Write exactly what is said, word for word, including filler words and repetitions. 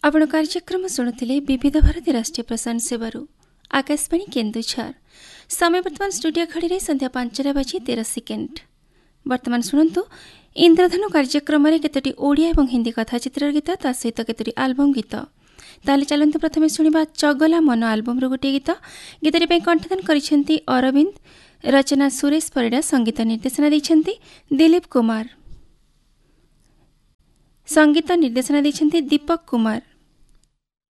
आपण कार्यक्रम शुणुले विविध भारती राष्ट्रीय प्रसारण सेवारू आकाशवाणी केन्दुझर। समय वर्तमान स्टूडियो घड़ी संध्या पांचटा बाजी तेरह सेकेंड। वर्तमान शुणु इंद्रधनु कार्यक्रम केतोटी ओडिया और हिंदी कथाचित्र गीत ता सहित केतोटी आलबम गीत। ताले चलंतु प्रथमे शुणिबा चगला मन आलबम रो गोटे गीत। गीतटी पे कंठदान करिसेंती अरविंद, रचना सुरेश परिडा, संगीत निर्देशना दैछंती दिलीप कुमार, संगीत निर्देशना दैछंती दीपक कुमार।